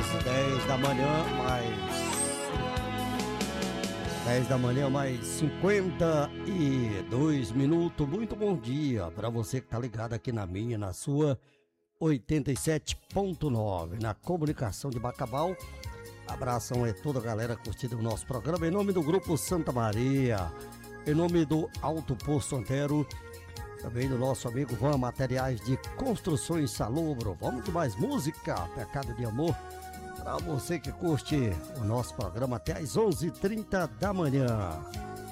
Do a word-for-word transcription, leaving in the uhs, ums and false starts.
dez da manhã, mais dez da manhã, mais cinquenta e dois minutos. Muito bom dia para você que tá ligado aqui na minha, na sua oitenta e sete ponto nove, na comunicação de Bacabal. Abração a toda a galera curtindo o nosso programa, em nome do Grupo Santa Maria, em nome do Alto Posto Antero, também do nosso amigo Van Materiais de Construções Salobro. Vamos de mais música, Pecado de Amor, para você que curte o nosso programa até às onze e trinta da manhã.